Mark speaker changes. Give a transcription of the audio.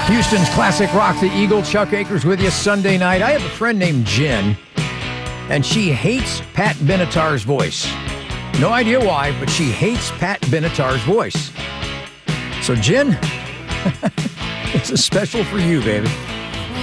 Speaker 1: Houston's classic rock, the Eagle. Chuck Akers with you Sunday night. I have a friend named Jen, and she hates Pat Benatar's voice. No idea why, but she hates Pat Benatar's voice. So, Jen, it's a special for you, baby.